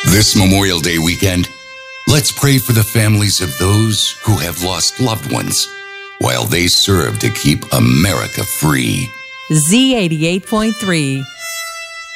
This Memorial Day weekend, let's pray for the families of those who have lost loved ones while they serve to keep America free. Z88.3